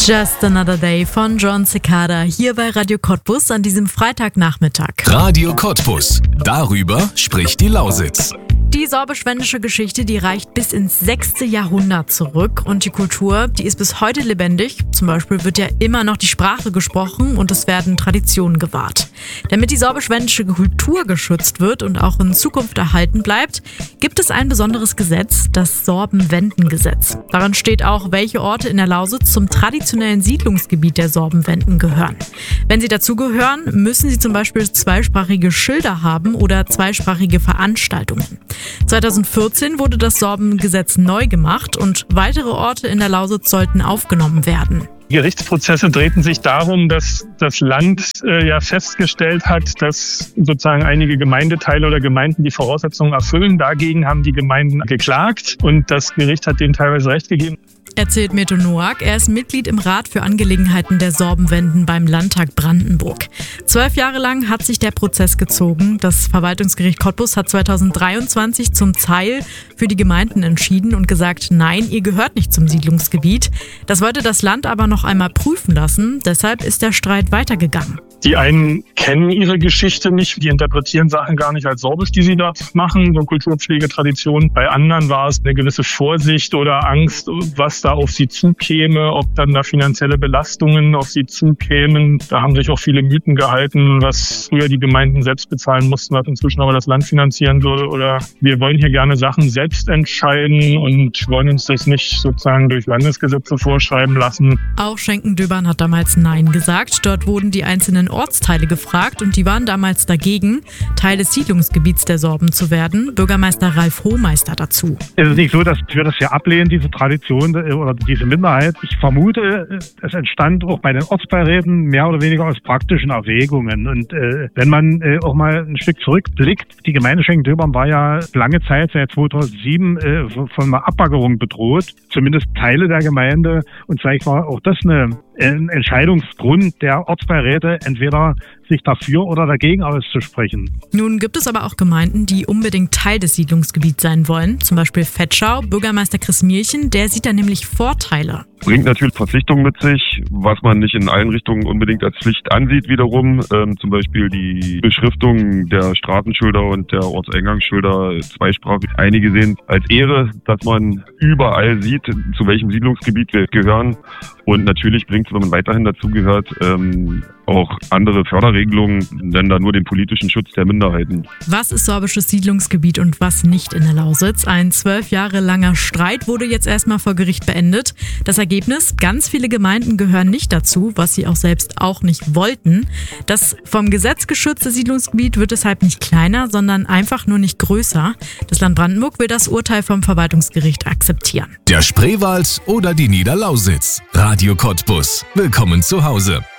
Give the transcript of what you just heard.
Just Another Day von Jon Secada hier bei Radio Cottbus an diesem Freitagnachmittag. Radio Cottbus. Darüber spricht die Lausitz. Die sorbisch-wendische Geschichte, die reicht bis ins 6. Jahrhundert zurück und die Kultur, die ist bis heute lebendig. Zum Beispiel wird ja immer noch die Sprache gesprochen und es werden Traditionen gewahrt. Damit die sorbisch-wendische Kultur geschützt wird und auch in Zukunft erhalten bleibt, gibt es ein besonderes Gesetz, das Sorbenwendengesetz. Darin steht auch, welche Orte in der Lausitz zum traditionellen Siedlungsgebiet der Sorbenwenden gehören. Wenn sie dazugehören, müssen sie zum Beispiel zweisprachige Schilder haben oder zweisprachige Veranstaltungen. 2014 wurde das Sorbengesetz neu gemacht und weitere Orte in der Lausitz sollten aufgenommen werden. Die Gerichtsprozesse drehten sich darum, dass das Land festgestellt hat, dass sozusagen einige Gemeindeteile oder Gemeinden die Voraussetzungen erfüllen. Dagegen haben die Gemeinden geklagt und das Gericht hat denen teilweise Recht gegeben. Erzählt Mirto Noack, er ist Mitglied im Rat für Angelegenheiten der Sorbenwenden beim Landtag Brandenburg. 12 Jahre lang hat sich der Prozess gezogen. Das Verwaltungsgericht Cottbus hat 2023 zum Teil für die Gemeinden entschieden und gesagt, nein, ihr gehört nicht zum Siedlungsgebiet. Das wollte das Land aber noch einmal prüfen lassen. Deshalb ist der Streit weitergegangen. Die einen kennen ihre Geschichte nicht, die interpretieren Sachen gar nicht als sorbisch, die sie dort machen, so Kulturpflegetradition. Bei anderen war es eine gewisse Vorsicht oder Angst, was da auf sie zukäme, ob dann da finanzielle Belastungen auf sie zukämen. Da haben sich auch viele Mythen gehalten, was früher die Gemeinden selbst bezahlen mussten, was inzwischen aber das Land finanzieren würde. Oder wir wollen hier gerne Sachen selbst entscheiden und wollen uns das nicht sozusagen durch Landesgesetze vorschreiben lassen. Auch Schenkendöbern hat damals Nein gesagt. Dort wurden die einzelnen Ortsteile gefragt und die waren damals dagegen, Teil des Siedlungsgebiets der Sorben zu werden. Bürgermeister Ralf Hohmeister dazu. Es ist nicht so, dass wir das hier ablehnen, diese Tradition oder diese Minderheit. Ich vermute, es entstand auch bei den Ortsbeiräten mehr oder weniger aus praktischen Erwägungen. Und wenn man auch mal ein Stück zurückblickt, die Gemeinde Schenkendöbern war ja lange Zeit, seit 2007, von einer Abbaggerung bedroht. Zumindest Teile der Gemeinde. Und vielleicht war auch das ein Entscheidungsgrund der Ortsbeiräte, entweder sich dafür oder dagegen auszusprechen. Nun gibt es aber auch Gemeinden, die unbedingt Teil des Siedlungsgebiets sein wollen. Zum Beispiel Vetschau. Bürgermeister Chris Mielchen, der sieht da nämlich Vorteile. Bringt natürlich Verpflichtungen mit sich, was man nicht in allen Richtungen unbedingt als Pflicht ansieht wiederum. Zum Beispiel die Beschriftung der Straßenschilder und der Ortseingangsschilder zweisprachig. Einige sehen als Ehre, dass man überall sieht, zu welchem Siedlungsgebiet wir gehören. Und natürlich bringt es, wenn man weiterhin dazugehört, auch andere Förderregelungen, denn da nur den politischen Schutz der Minderheiten. Was ist sorbisches Siedlungsgebiet und was nicht in der Lausitz? Ein 12 Jahre langer Streit wurde jetzt erstmal vor Gericht beendet. Das Ergebnis, ganz viele Gemeinden gehören nicht dazu, was sie auch selbst auch nicht wollten. Das vom Gesetz geschützte Siedlungsgebiet wird deshalb nicht kleiner, sondern einfach nur nicht größer. Das Land Brandenburg will das Urteil vom Verwaltungsgericht akzeptieren. Der Spreewald oder die Niederlausitz. Radio Cottbus. Willkommen zu Hause.